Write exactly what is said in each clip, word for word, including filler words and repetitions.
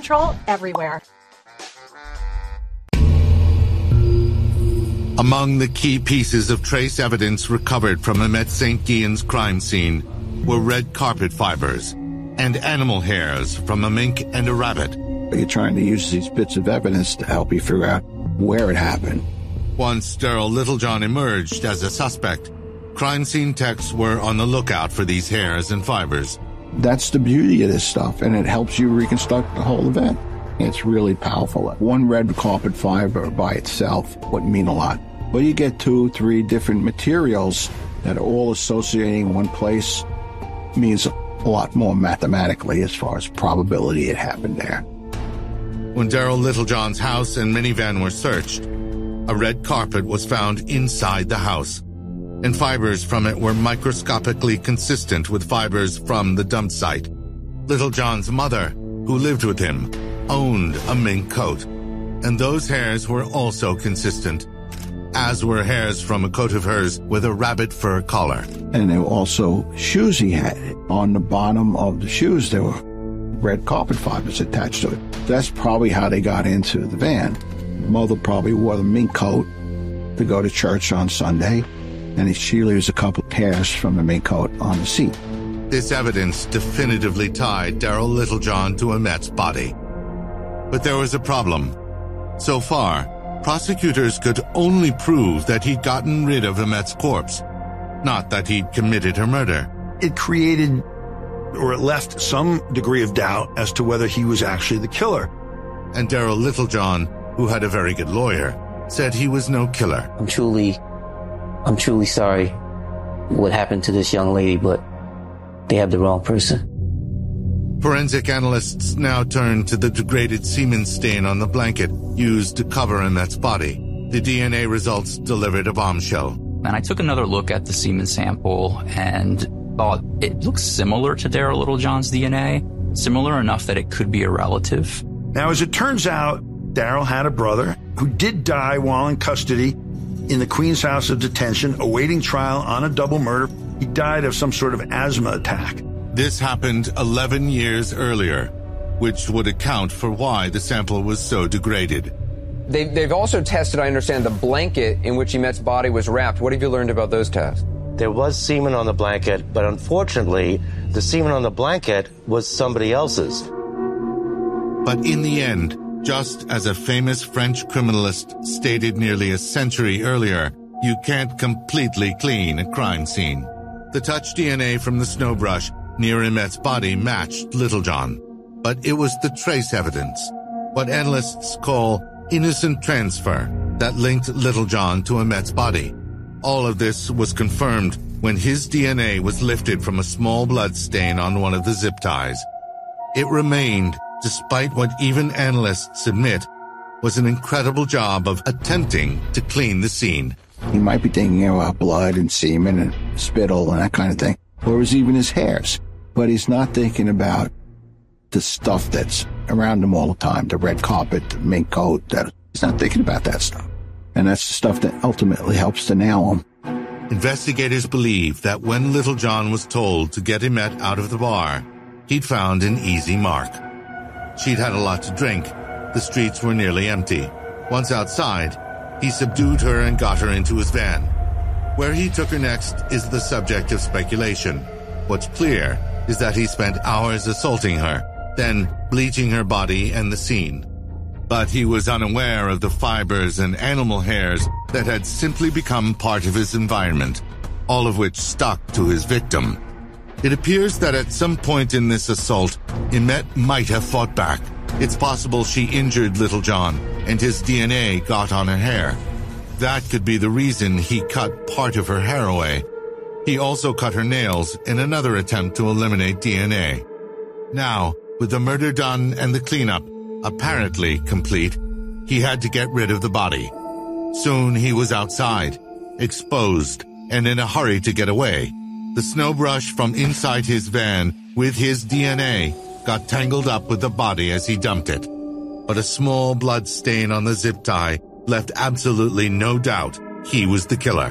Patrol everywhere. Among the key pieces of trace evidence recovered from Imette Saint Guillen's crime scene were red carpet fibers and animal hairs from a mink and a rabbit. You're trying to use these bits of evidence to help you figure out where it happened. Once Daryl Littlejohn emerged as a suspect, crime scene techs were on the lookout for these hairs and fibers. That's the beauty of this stuff, and it helps you reconstruct the whole event. It's really powerful. One red carpet fiber by itself wouldn't mean a lot. But you get two, three different materials that are all associating one place means a lot more mathematically as far as probability it happened there. When Daryl Littlejohn's house and minivan were searched, a red carpet was found inside the house, and fibers from it were microscopically consistent with fibers from the dump site. Littlejohn's mother, who lived with him, owned a mink coat, and those hairs were also consistent, as were hairs from a coat of hers with a rabbit fur collar. And there were also shoes he had. On the bottom of the shoes, there were red carpet fibers attached to it. That's probably how they got into the van. Mother probably wore the mink coat to go to church on Sunday, and she leaves a couple of hairs from the mink coat on the seat. This evidence definitively tied Daryl Littlejohn to Imette's body. But there was a problem. So far, prosecutors could only prove that he'd gotten rid of Imette's corpse, not that he'd committed her murder. It created, or it left some degree of doubt as to whether he was actually the killer. And Daryl Littlejohn, who had a very good lawyer, said he was no killer. I'm truly, I'm truly sorry what happened to this young lady, but they have the wrong person. Forensic analysts now turn to the degraded semen stain on the blanket used to cover Imette's body. The D N A results delivered a bombshell. And I took another look at the semen sample and thought it looks similar to Daryl Littlejohn's D N A, similar enough that it could be a relative. Now, as it turns out, Daryl had a brother who did die while in custody in the Queens House of Detention, awaiting trial on a double murder. He died of some sort of asthma attack. This happened eleven years earlier, which would account for why the sample was so degraded. They've, they've also tested, I understand, the blanket in which Imette's body was wrapped. What have you learned about those tests? There was semen on the blanket, but unfortunately, the semen on the blanket was somebody else's. But in the end, just as a famous French criminalist stated nearly a century earlier, you can't completely clean a crime scene. The touch D N A from the snow brush near Imette's body matched Littlejohn, but it was the trace evidence, what analysts call innocent transfer, that linked Littlejohn to Imette's body. All of this was confirmed when his D N A was lifted from a small blood stain on one of the zip ties. It remained, despite what even analysts admit, was an incredible job of attempting to clean the scene. He might be thinking about blood and semen and spittle and that kind of thing, or it was even his hairs. But he's not thinking about the stuff that's around him all the time, the red carpet, the mink coat. That, he's not thinking about that stuff. And that's the stuff that ultimately helps to nail him. Investigators believe that when Littlejohn was told to get Imette out of the bar, he'd found an easy mark. She'd had a lot to drink. The streets were nearly empty. Once outside, he subdued her and got her into his van. Where he took her next is the subject of speculation. What's clear is that he spent hours assaulting her, then bleaching her body and the scene. But he was unaware of the fibers and animal hairs that had simply become part of his environment, all of which stuck to his victim. It appears that at some point in this assault, Imette might have fought back. It's possible she injured Littlejohn, and his D N A got on her hair. That could be the reason he cut part of her hair away. He also cut her nails in another attempt to eliminate D N A. Now, with the murder done and the cleanup apparently complete, he had to get rid of the body. Soon he was outside, exposed, and in a hurry to get away. The snow brush from inside his van with his D N A got tangled up with the body as he dumped it. But a small blood stain on the zip tie left absolutely no doubt he was the killer.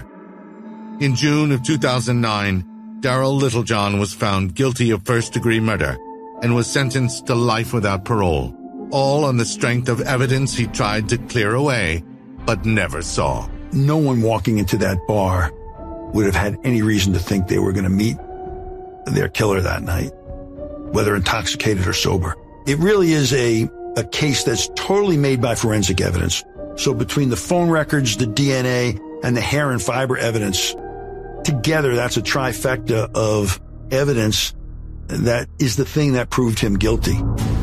In June of two thousand nine, Daryl Littlejohn was found guilty of first-degree murder and was sentenced to life without parole. all on the strength of evidence he tried to clear away, but never saw. No one walking into that bar would have had any reason to think they were going to meet their killer that night, whether intoxicated or sober. It really is a, a case that's totally made by forensic evidence. So between the phone records, the D N A, and the hair and fiber evidence, together that's a trifecta of evidence that is the thing that proved him guilty.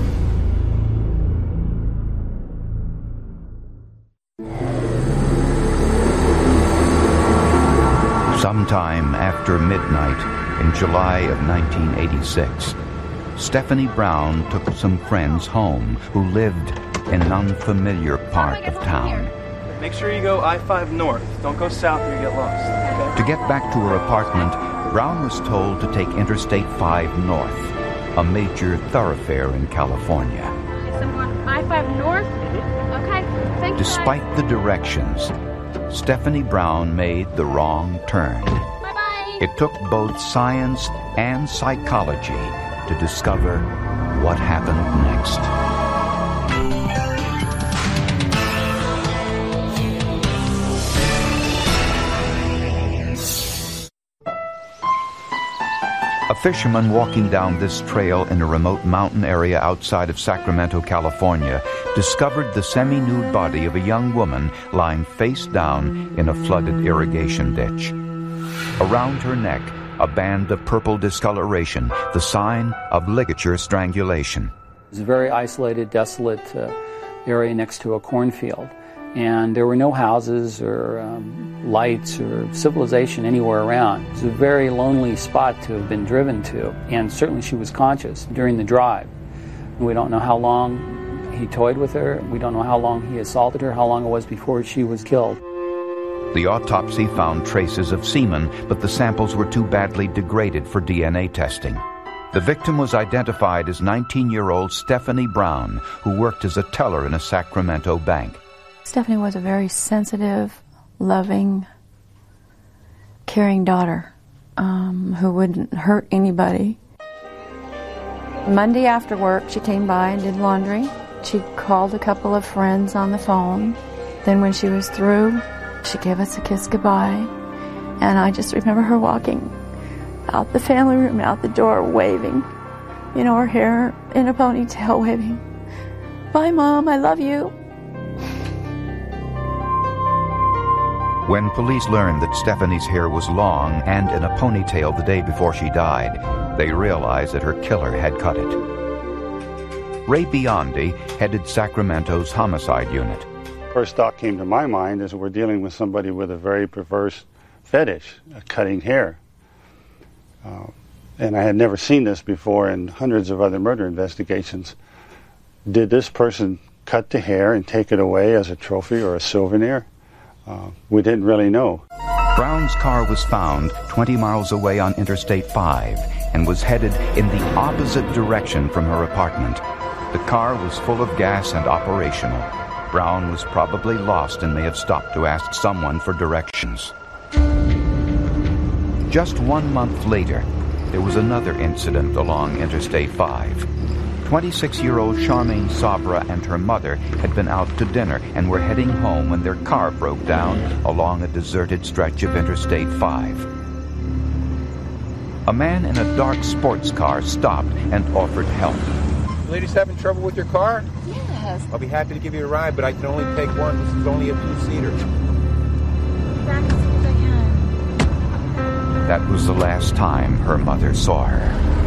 Sometime after midnight in July of nineteen eighty-six, Stephanie Brown took some friends home who lived in an unfamiliar part of town. Make sure you go I five north. Don't go south or you get lost. Okay? To get back to her apartment, Brown was told to take Interstate five north, a major thoroughfare in California. I five north? Okay, thank you. Despite the directions, Stephanie Brown made the wrong turn. Bye-bye. It took both science and psychology to discover what happened next. A fisherman walking down this trail in a remote mountain area outside of Sacramento, California, discovered the semi-nude body of a young woman lying face down in a flooded irrigation ditch. Around her neck, a band of purple discoloration, the sign of ligature strangulation. It was a very isolated, desolate uh, area next to a cornfield. And there were no houses or um, lights or civilization anywhere around. It was a very lonely spot to have been driven to, and certainly she was conscious during the drive. We don't know how long he toyed with her. We don't know how long he assaulted her, how long it was before she was killed. The autopsy found traces of semen, but the samples were too badly degraded for D N A testing. The victim was identified as nineteen-year-old Stephanie Brown, who worked as a teller in a Sacramento bank. Stephanie was a very sensitive, loving, caring daughter um, who wouldn't hurt anybody. Monday after work, she came by and did laundry. She called a couple of friends on the phone. Then when she was through, she gave us a kiss goodbye. And I just remember her walking out the family room, out the door, waving, you know, her hair in a ponytail, waving, "Bye, Mom, I love you." When police learned that Stephanie's hair was long and in a ponytail the day before she died, they realized that her killer had cut it. Ray Biondi headed Sacramento's homicide unit. First thought came to my mind is we're dealing with somebody with a very perverse fetish, cutting hair. Uh, and I had never seen this before in hundreds of other murder investigations. Did this person cut the hair and take it away as a trophy or a souvenir? Uh, we didn't really know. Brown's car was found twenty miles away on Interstate five and was headed in the opposite direction from her apartment. The car was full of gas and operational. Brown was probably lost and may have stopped to ask someone for directions. Just one month later, there was another incident along Interstate five. twenty-six-year-old Charmaine Sabra and her mother had been out to dinner and were heading home when their car broke down along a deserted stretch of Interstate five. A man in a dark sports car stopped and offered help. Ladies having trouble with your car? Yes. I'll be happy to give you a ride, but I can only take one. This is only a two-seater. Back as soon as I can. That was the last time her mother saw her.